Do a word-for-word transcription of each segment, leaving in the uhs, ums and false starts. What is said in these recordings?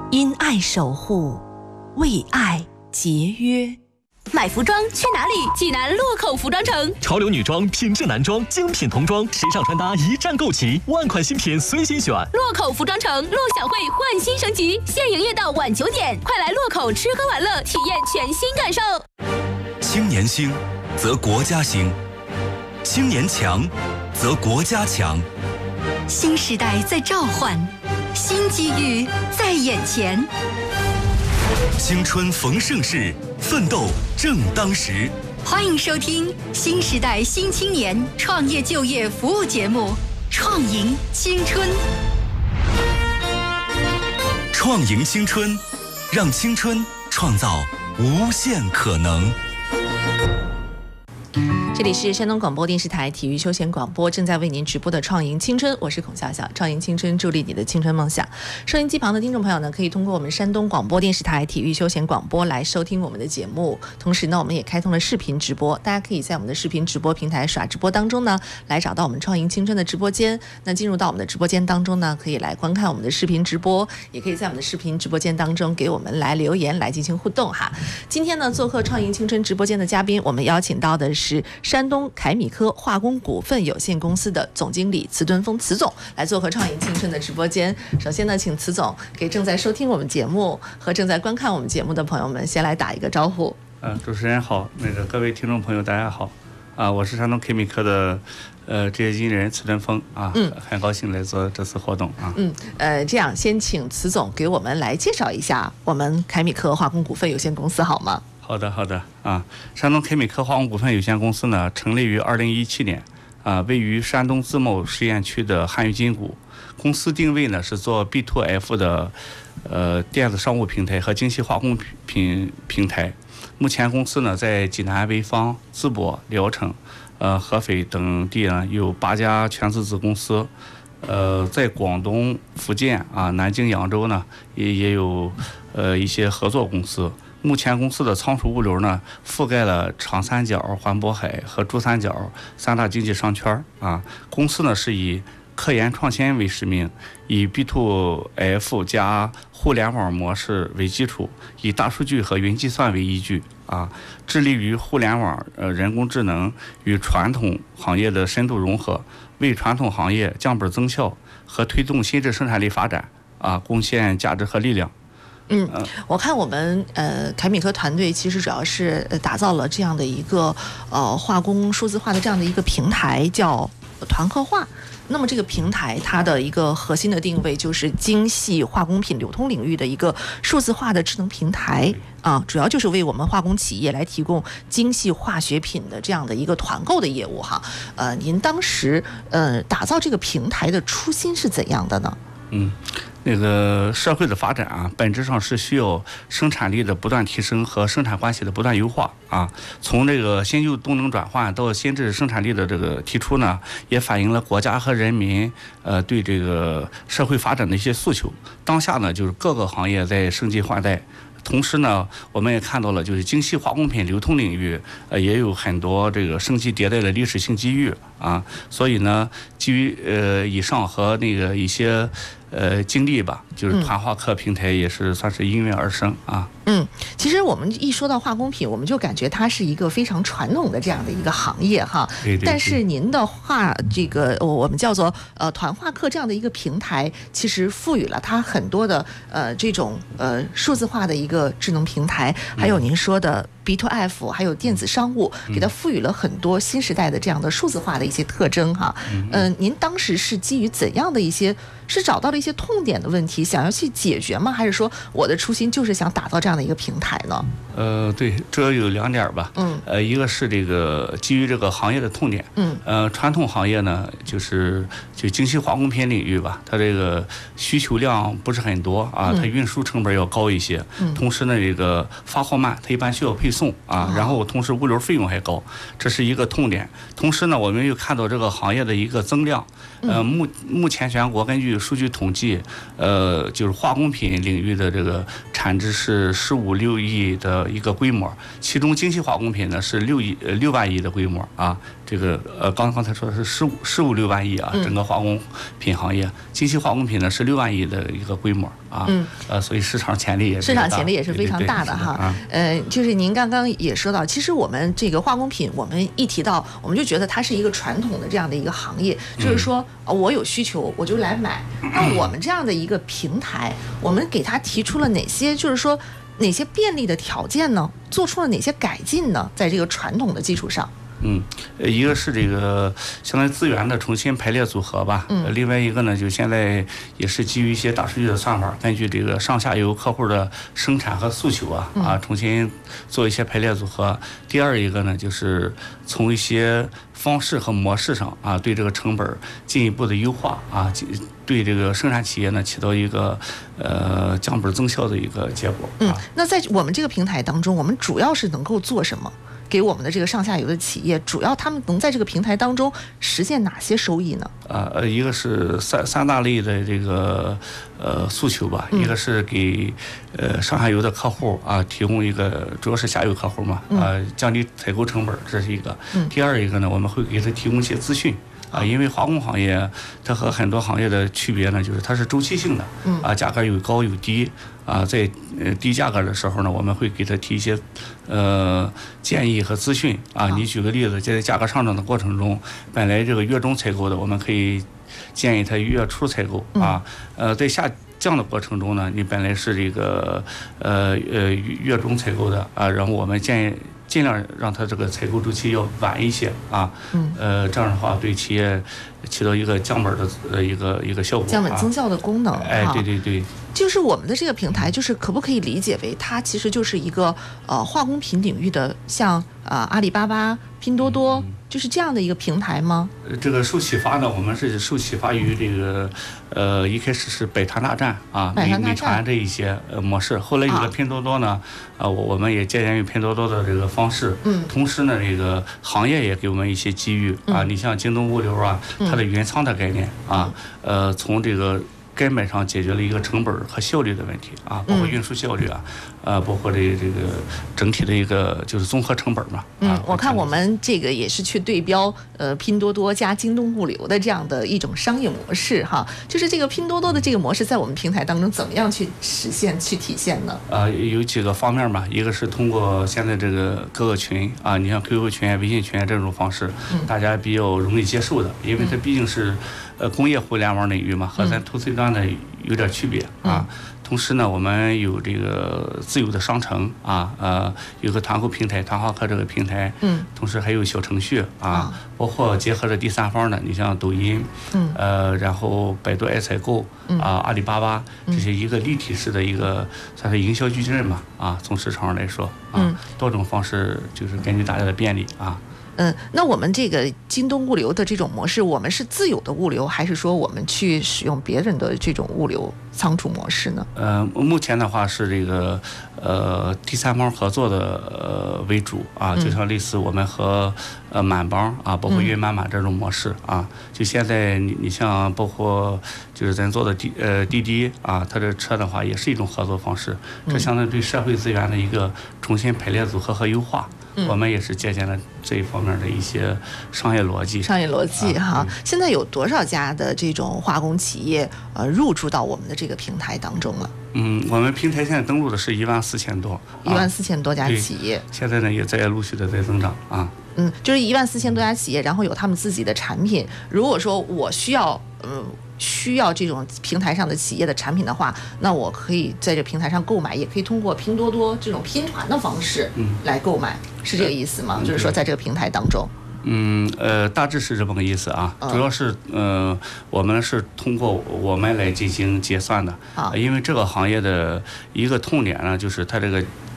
因爱守护，为爱节约。 买服装去哪里？济南洛口服装城， 潮流女装、品质男装、精品童装、时尚穿搭一站购齐，万款新品随心选。 洛口服装城陆小慧焕新升级，现营业到晚九点，快来洛口吃喝玩乐，体验全新感受。 青年兴，则国家兴；青年强，则国家强。 新时代在召唤，新机遇在眼前。 青春逢盛世，奋斗正当时。 欢迎收听新时代新青年创业就业服务节目《创赢青春》。 创赢青春，让青春创造无限可能。 这里是山东广播电视台体育休闲广播，正在为您直播的《创赢青春》，我是孔笑笑。创赢青春，助力你的青春梦想。收音机旁的听众朋友呢，可以通过我们山东广播电视台体育休闲广播来收听我们的节目。同时呢，我们也开通了视频直播，大家可以在我们的视频直播平台耍直播当中呢，来找到我们创赢青春的直播间。那进入到我们的直播间当中呢，可以来观看我们的视频直播，也可以在我们的视频直播间当中给我们来留言，来进行互动哈。今天呢，做客创赢青春直播间的嘉宾，我们邀请到的是山东凯米科化工股份有限公司的总经理茨敦峰茨总来做客创赢青春的直播间。首先呢，请茨总给正在收听我们节目和正在观看我们节目的朋友们先来打一个招呼。 呃，主持人好，那个各位听众朋友大家好，啊，我是山东凯米科的呃职业经纪人茨敦峰啊，嗯，很高兴来做这次活动啊。 嗯，呃，这样先请茨总给我们来介绍一下我们凯米科化工股份有限公司好吗？ 好的，好的啊。山东凯米科化工股份有限公司呢，成立于二零一七年，啊，位于山东自贸试验区的汉语金谷。公司定位呢是做 B to F 的，呃，电子商务平台和精细化工品平台。目前公司呢在济南、潍坊、淄博、聊城、呃合肥等地呢有八家全资子公司。呃，在广东、福建啊、南京、扬州呢也也有呃一些合作公司。目前公司的仓储物流呢，覆盖了长三角、环渤海和珠三角三大经济商圈啊。公司呢是以科研创新为使命，以 B to F 加互联网模式为基础，以大数据和云计算为依据啊，致力于互联网、呃人工智能与传统行业的深度融合，为传统行业降本增效和推动新质生产力发展啊贡献价值和力量。 嗯，我看我们呃凯米科团队其实主要是打造了这样的一个呃化工数字化的这样的一个平台，叫团客化。那么这个平台它的一个核心的定位就是精细化工品流通领域的一个数字化的智能平台啊，主要就是为我们化工企业来提供精细化学品的这样的一个团购的业务哈。呃，您当时呃打造这个平台的初心是怎样的呢？ 嗯。那个社会的发展啊，本质上是需要生产力的不断提升和生产关系的不断优化啊。从这个新旧动能转换到新质生产力的这个提出呢，也反映了国家和人民呃对这个社会发展的一些诉求。当下呢，就是各个行业在升级换代。同时呢，我们也看到了，就是精细化工品流通领域，呃，也有很多这个升级迭代的历史性机遇啊。所以呢，基于呃以上和那个一些呃经历吧，就是团化客平台也是算是应运而生啊。 嗯，其实我们一说到化工品，我们就感觉它是一个非常传统的这样的一个行业哈。 对对对。 但是您的话，这个我们叫做呃团化客这样的一个平台，其实赋予了它很多的呃这种呃数字化的一个智能平台，还有您说的 B to F， 还有电子商务，给它赋予了很多新时代的这样的数字化的一些特征哈。嗯、呃，您当时是基于怎样的一些，是找到了一些痛点的问题，想要去解决吗？还是说我的初心就是想打造这样的一个平台呢？ 呃，对，主要有两点吧。嗯，呃，一个是这个基于这个行业的痛点。嗯，呃，传统行业呢，就是就精细化工品领域吧，它这个需求量不是很多啊，它运输成本要高一些。嗯，同时呢，这个发货慢，它一般需要配配送啊，然后同时物流费用还高，这是一个痛点。同时呢，我们又看到这个行业的一个增量，呃，目目前全国根据数据统计，呃，就是化工品领域的这个产值是十五六亿的一个规模，其中精细化工品呢是六亿呃六万亿的规模啊。这个呃，刚刚才说的是十五十五六万亿啊，整个化工品行业，精细化工品呢是六万亿的一个规模啊，嗯，呃，所以市场潜力也市场潜力也是非常大的哈。啊、呃，就是您刚刚也说到，其实我们这个化工品，我们一提到，我们就觉得它是一个传统的这样的一个行业，就是说、嗯、我有需求我就来买。那我们这样的一个平台，我们给它提出了哪些，就是说哪些便利的条件呢？做出了哪些改进呢？在这个传统的基础上。 嗯，一个是这个相当于资源的重新排列组合吧，嗯，另外一个呢，就现在也是基于一些大数据的算法，根据这个上下游客户的生产和诉求啊，啊，重新做一些排列组合。第二一个呢，就是从一些方式和模式上啊，对这个成本进一步的优化啊，对这个生产企业呢起到一个呃降本增效的一个结果。 嗯，那在我们这个平台当中，我们主要是能够做什么？给我们的这个上下游的企业，主要他们能在这个平台当中实现哪些收益呢？ 呃，一个是三三大类的这个呃诉求吧，嗯、一个是给呃上下游的客户啊提供一个，主要是下游客户嘛，啊、嗯呃、降低采购成本，这是一个。嗯、第二一个呢，我们会给他提供一些资讯。啊，因为化工行业它和很多行业的区别呢，就是它是周期性的，嗯，啊，价格有高有低，啊，在呃低价格的时候呢，我们会给他提一些呃建议和资讯，啊，你举个例子，在价格上涨的过程中，本来这个月中采购的，我们可以建议他月初采购，啊，呃，在下降的过程中呢，你本来是这个呃呃月中采购的，啊，然后我们建议。尽量让它这个采购周期要晚一些啊，嗯，呃，这样的话对企业起到一个降本的呃一个一个效果， 降本增效的功能。 哎，对对对， 就是我们的这个平台，就是可不可以理解为它其实就是一个呃化工品领域的，像啊、呃、阿里巴巴、拼多多。嗯，就是这样的一个平台吗？ 这个受启发呢，我们是受启发于这个，呃，一开始是百团大战啊，美美团这一些呃模式，后来有了拼多多呢，啊，我我们也借鉴于拼多多的这个方式，嗯，同时呢，这个行业也给我们一些机遇啊，你像京东物流啊，它的云仓的概念啊，呃，从这个。根本上解决了一个成本和效率的问题啊，包括运输效率啊，呃，包括这这个整体的一个就是综合成本嘛。 嗯，我看我们这个也是去对标呃拼多多加京东物流的这样的一种商业模式哈，就是这个拼多多的这个模式在我们平台当中怎么样去实现去体现呢？ 啊、呃，有几个方面吧，一个是通过现在这个各个群啊，你像 Q Q 群、微信群这种方式，嗯、大家比较容易接受的，因为它毕竟是。呃，工业互联网领域嘛，和咱 to C 端的有点区别啊。同时呢，我们有这个自有的商城啊，呃，有个团购平台，团花客这个平台，嗯，同时还有小程序啊，包括结合着第三方的，你像抖音，嗯，呃，然后百度爱采购啊，阿里巴巴这些一个立体式的一个算是营销矩阵嘛，啊，从市场上来说啊，多种方式就是根据大家的便利啊。 嗯，那我们这个京东物流的这种模式，我们是自有的物流，还是说我们去使用别人的这种物流仓储模式呢？ 呃，目前的话是这个呃第三方合作的呃为主啊，就像类似我们和呃满帮啊，包括云满满这种模式啊。就现在你你像包括就是咱做的滴呃滴滴啊，它这车的话也是一种合作方式，这相当于对社会资源的一个重新排列组合和优化。嗯、我们也是借鉴了这一方面的一些商业逻辑。 商业逻辑哈、啊，现在有多少家的这种化工企业呃入驻到我们的这个平台当中了？ 嗯，我们平台现在登录的是一万四千多， 一万四千多家企业、啊。 现在呢也在陆续的在增长啊。 嗯，就是一万四千多家企业，然后有他们自己的产品。如果说我需要，嗯。需要这种平台上的企业的产品的话，那我可以在这平台上购买，也可以通过拼多多这种拼团的方式来购买，嗯、是这个意思吗？嗯、就是说在这个平台当中。 嗯，呃，大致是这么个意思啊。主要是，呃，我们是通过我们来进行结算的。啊、呃，因为这个行业的一个痛点呢，就是它这个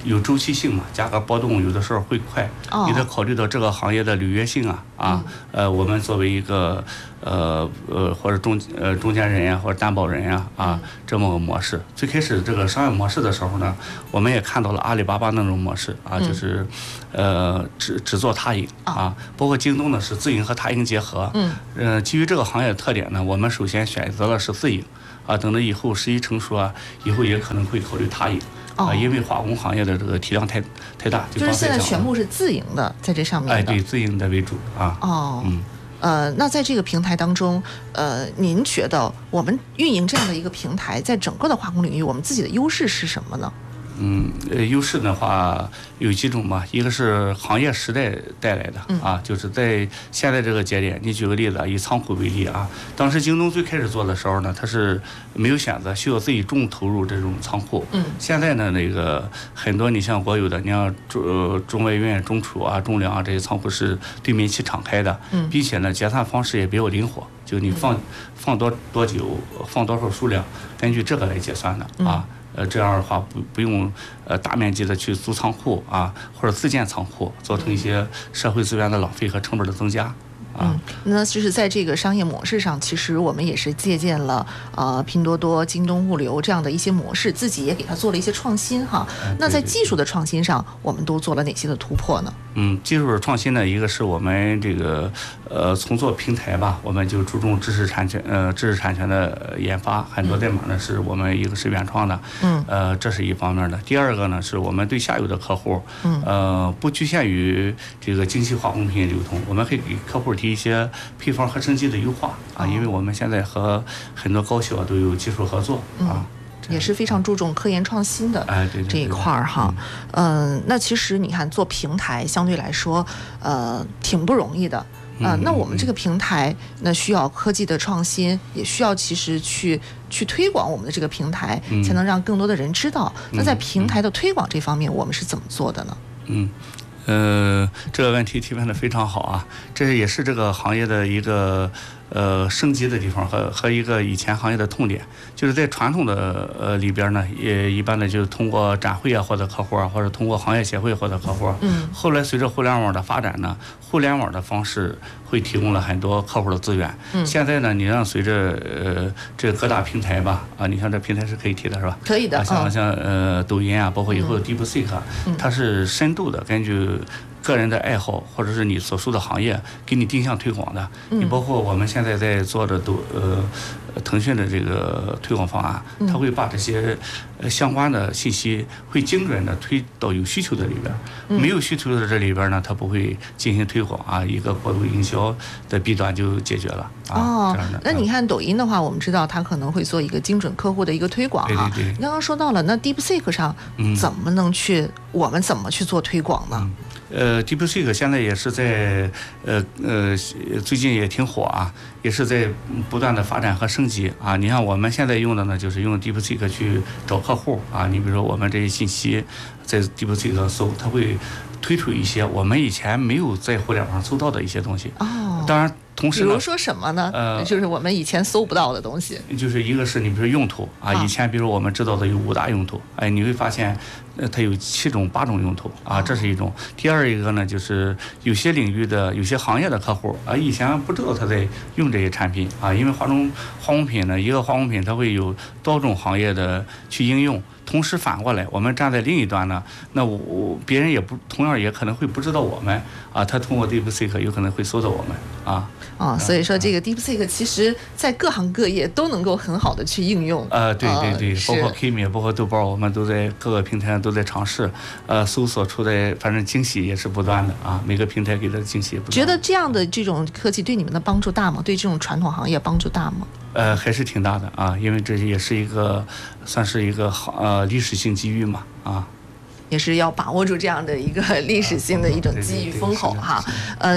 有周期性嘛，价格波动有的时候会快， 哦、 你得考虑到这个行业的履约性啊啊、嗯、呃，我们作为一个呃呃或者中呃中间人呀、啊、或者担保人呀 啊, 啊、嗯、这么个模式。最开始这个商业模式的时候呢，我们也看到了阿里巴巴那种模式啊，嗯、就是呃只只做他营啊，包括京东呢是自营和他营结合。嗯，呃，基于这个行业的特点呢，我们首先选择了是自营啊，等到以后时机成熟啊，以后也可能会考虑他营。啊、哦，因为化工行业的这个体量太太大， 就, 就是现在全部是自营的，在这上面的。 哎，对，自营的为主啊。 哦，嗯，呃，那在这个平台当中，呃，您觉得我们运营这样的一个平台，在整个的化工领域，我们自己的优势是什么呢？ 嗯，呃，优势的话有几种吧，一个是行业时代带来的、嗯、啊，就是在现在这个节点，你举个例子啊，以仓库为例啊，当时京东最开始做的时候呢，它是没有选择，需要自己重投入这种仓库。嗯，现在呢，那个很多你像国有的，你像中、呃、中外院、中储啊、中粮啊这些仓库是对面期敞开的，嗯，并且呢，结算方式也比较灵活，就你放、嗯、放多多久，放多少数量，根据这个来结算的啊。嗯，呃，这样的话不不用呃大面积的去租仓库啊，或者自建仓库，造成一些社会资源的浪费和成本的增加。啊、 嗯，那就是在这个商业模式上，其实我们也是借鉴了呃拼多多、京东物流这样的一些模式，自己也给它做了一些创新哈。嗯、那在技术的创新上，我们都做了哪些的突破呢？ 嗯，技术的创新呢，一个是我们这个呃从做平台吧，我们就注重知识产权呃知识产权的研发，很多代码呢是我们一个是原创的，嗯，呃这是一方面的。第二个呢是我们对下游的客户，嗯，呃不局限于这个精细化工品流通，我们可以给客户提一些配方和升级的优化啊，因为我们现在和很多高校都有技术合作啊。嗯， 也是非常注重科研创新的这一块儿哈，嗯、呃，那其实你看做平台相对来说，呃，挺不容易的，呃，那我们这个平台那需要科技的创新，也需要其实去去推广我们的这个平台，才能让更多的人知道。那在平台的推广这方面，我们是怎么做的呢？ 嗯。呃，这个问题提问的非常好啊，这也是这个行业的一个呃升级的地方和和一个以前行业的痛点，就是在传统的呃里边呢，也一般的就是通过展会啊获得客户啊，或者通过行业协会获得客户。嗯。后来随着互联网的发展呢，互联网的方式会提供了很多客户的资源。嗯。现在呢，你让随着呃这各大平台吧，啊，你像这平台是可以提的是吧？ 可以的。 啊、像像呃抖音啊，包括以后的 DeepSeek，、嗯、它是深度的根据个人的爱好或者是你所属的行业给你定向推广的。嗯、你包括我们现在在做的都呃腾讯的这个推广方案，它会把这些呃相关的信息会精准的推到有需求的里边，嗯、没有需求的这里边呢，它不会进行推广啊，一个过度营销的弊端就解决了。啊、 哦，那你看抖音的话，我们知道它可能会做一个精准客户的一个推广啊。 对对对。 你刚刚说到了，那 DeepSeek 上怎么能去、嗯、我们怎么去做推广呢？嗯呃 ，DeepSeek 现在也是在呃呃最近也挺火啊，也是在不断的发展和升级啊。你看我们现在用的呢，就是用 DeepSeek 去找客户啊。你比如说我们这些信息在 DeepSeek 上搜，它会推出一些我们以前没有在互联网上搜到的一些东西。哦，当然。同时， 比如说什么呢？呃，就是我们以前搜不到的东西。 就是一个是你比如说用途啊，以前比如我们知道的有五大用途，哎，你会发现，呃，它有七种、八种用途啊，这是一种。第二一个呢，就是有些领域的、有些行业的客户啊，以前不知道他在用这些产品啊，因为化妆化工品呢，一个化工品它会有多种行业的去应用。同时反过来，我们站在另一端呢，那我别人也不同样也可能会不知道我们啊，他通过 DeepSeek 有可能会搜到我们啊啊，所以说这个 DeepSeek 其实在各行各业都能够很好的去应用。 呃，对对对，包括 Kimi， 包括豆包，我们都在各个平台上都在尝试，呃，搜索出来，反正惊喜也是不断的啊，每个平台给的惊喜也不断。 觉得这样的这种科技对你们的帮助大吗？对这种传统行业帮助大吗？ 呃，还是挺大的啊，因为这也是一个算是一个好呃历史性机遇嘛啊， 也是要把握住这样的一个历史性的一种机遇风口哈。嗯、呃，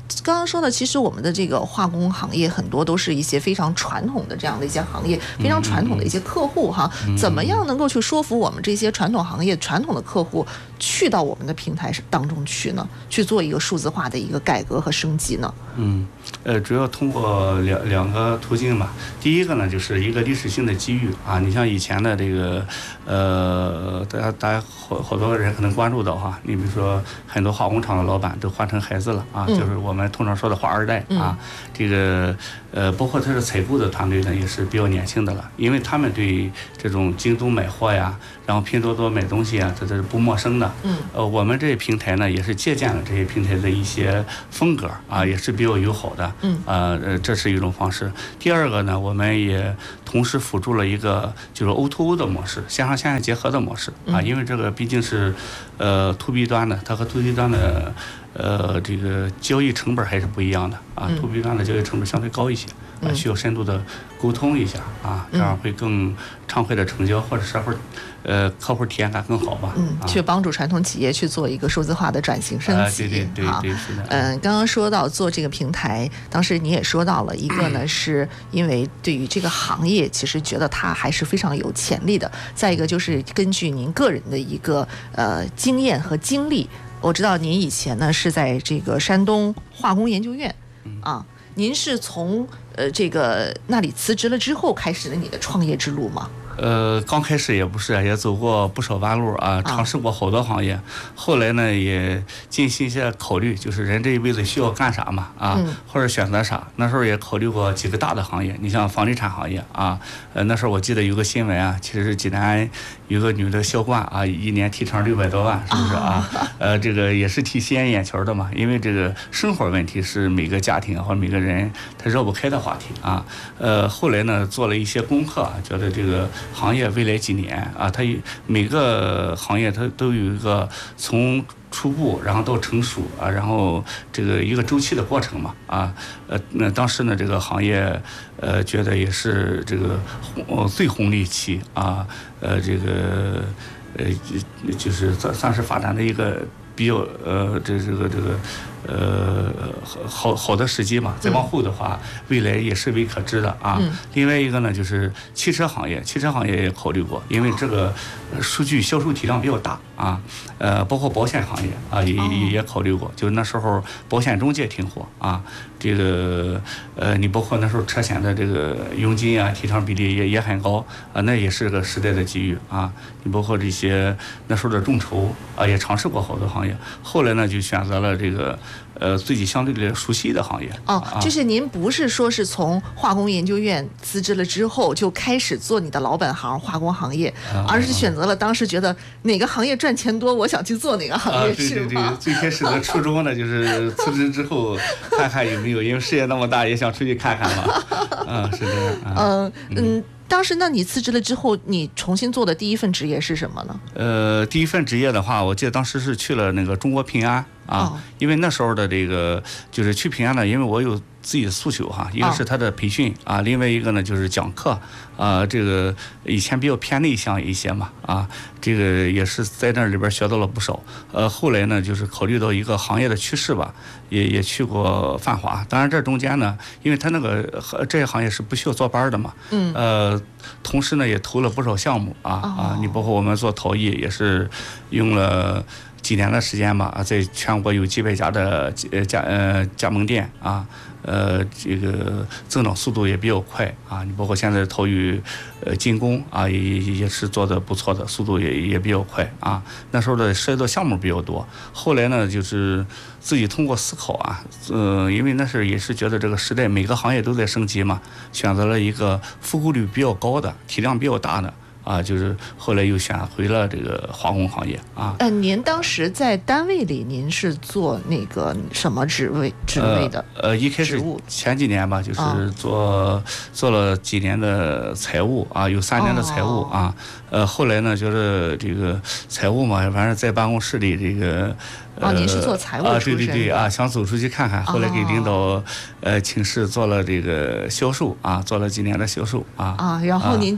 刚刚说的，其实我们的这个化工行业很多都是一些非常传统的这样的一些行业，非常传统的一些客户哈。怎么样能够去说服我们这些传统行业、传统的客户去到我们的平台当中去呢？去做一个数字化的一个改革和升级呢？ 嗯，呃，主要通过两两个途径吧。第一个呢，就是一个历史性的机遇啊。你像以前的这个，呃，大家大家好好多人可能关注到哈，你比如说很多化工厂的老板都换成孩子了啊，嗯、就是我们通常说的华二代啊。嗯、这个呃，包括他是采购的团队呢，也是比较年轻的了，因为他们对这种京东买货呀，然后拼多多买东西啊，这都是不陌生的。嗯。呃，我们这些平台呢，也是借鉴了这些平台的一些风格啊，也是比较友好的。嗯。呃，这是一种方式。第二个呢，我们也同时辅助了一个就是 O to O 的模式，线上线下结合的模式啊，因为这个毕竟是呃 to B 端的，它和 to B 端的呃这个交易成本还是不一样的啊 ，to B 端的交易成本相对高一些。啊，需要深度的沟通一下啊，这样会更畅快的成交，或者是会呃客户体验感更好吧。 嗯，啊、去帮助传统企业去做一个数字化的转型升级。啊、 对对对对，是的。 嗯，刚刚说到做这个平台，当时你也说到了一个呢，是因为对于这个行业，其实觉得它还是非常有潜力的。再一个就是根据您个人的一个呃经验和经历，我知道您以前呢是在这个山东化工研究院啊。您是从呃这个那里辞职了之后开始了你的创业之路吗？ 呃，刚开始也不是，也走过不少弯路啊，尝试过好多行业。啊、后来呢，也进行一些考虑，就是人这一辈子需要干啥嘛啊，嗯、或者选择啥。那时候也考虑过几个大的行业，你像房地产行业啊，呃，那时候我记得有个新闻啊，其实是济南有个女的销冠啊，一年提成六百多万，是不是啊？啊呃，这个也是挺吸引眼球的嘛，因为这个生活问题是每个家庭或者每个人他绕不开的话题啊。呃，后来呢，做了一些功课，觉得这个行业未来几年啊，它每个行业它都有一个从初步然后到成熟啊，然后这个一个周期的过程嘛啊，呃，那当时呢这个行业呃觉得也是这个红最红利期啊，呃这个呃就是算算是发展的一个比较呃这这个这个呃好好的时机嘛，再往后的话，未来也是未可知的啊。嗯、另外一个呢，就是汽车行业，汽车行业也考虑过，因为这个数据销售体量比较大啊。呃，包括保险行业啊，也也也考虑过，就是那时候保险中介挺火啊。这个呃，你包括那时候车险的这个佣金啊，提成比例也也很高啊，那也是个时代的机遇啊。你包括这些那时候的众筹啊，也尝试过好多行业，后来呢就选择了这个呃自己相对的熟悉的行业。 哦，啊、就是您不是说是从化工研究院辞职了之后就开始做你的老本行化工行业，啊、而是选择了当时觉得哪个行业赚钱多，我想去做哪个行业， 啊、对对对， 是吗？ 最开始的初衷呢，就是辞职之后看看有没有，因为事业那么大，也想出去看看嘛。嗯，是这样。嗯、呃、 嗯。当时，那你辞职了之后，你重新做的第一份职业是什么呢？ 呃，第一份职业的话，我记得当时是去了那个中国平安啊，哦、因为那时候的这个就是去平安呢，因为我有自己的诉求哈，一个是他的培训啊，另外一个呢就是讲课啊，这个以前比较偏内向一些嘛啊，这个也是在那里边学到了不少。呃，后来呢，就是考虑到一个行业的趋势吧，也也去过泛华。当然这中间呢，因为他那个这些行业是不需要坐班的嘛，嗯，呃。同时呢，也投了不少项目啊、哦、啊！你包括我们做陶艺，也是用了几年的时间吧啊，在全国有几百家的呃加呃加盟店啊，呃这个增长速度也比较快啊！你包括现在陶艺呃进攻啊，也也是做的不错的，速度也也比较快啊。那时候的涉及到项目比较多，后来呢就是自己通过思考啊，呃，因为那时也是觉得这个时代每个行业都在升级嘛，选择了一个复购率比较高的、体量比较大的。啊，就是后来又选回了这个化工行业啊。 呃，您当时在单位里，您是做那个什么职位职位的？ 呃，呃一开始前几年吧，就是做、哦、做了几年的财务啊，有三年的财务啊。哦、呃，后来呢，就是这个财务嘛，反正在办公室里这个。 哦，您是做财务出身的、 啊？对对对啊，想走出去看看。后来给领导、哦、呃请示做了这个销售啊，做了几年的销售啊。 啊，然后您就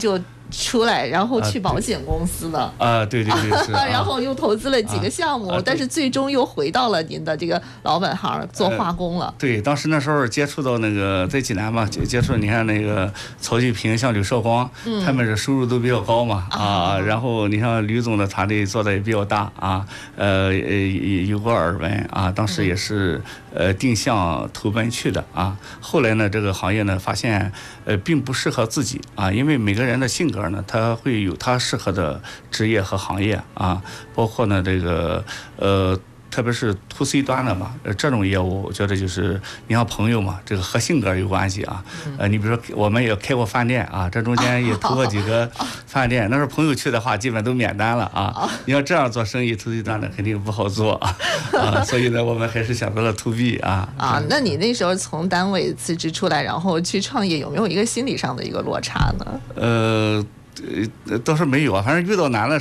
出来，然后去保险公司的啊，对对对是， 然后又投资了几个项目，但是最终又回到了您的这个老本行做化工了。 对，当时那时候接触到那个在济南嘛，接接触你看那个曹继平、像吕绍光，他们这收入都比较高嘛啊，然后你像吕总的团队做的也比较大啊，呃呃有过耳闻啊，当时也是呃定向投奔去的啊。后来呢，这个行业呢发现呃并不适合自己啊，因为每个人的性格呢，他会有他适合的职业和行业啊，包括呢这个呃。特别是 to C 端的嘛，呃，这种业务，我觉得就是你像朋友嘛，这个和性格有关系啊。呃，你比如说，我们也开过饭店啊，这中间也投过几个饭店，那时候朋友去的话，基本都免单了啊。你要这样做生意 to C 端的肯定不好做啊，所以呢，我们还是选择了 to B 啊。 啊，那你那时候从单位辞职出来，然后去创业，有没有一个心理上的一个落差呢？ 呃。呃，倒是没有啊，反正遇到难的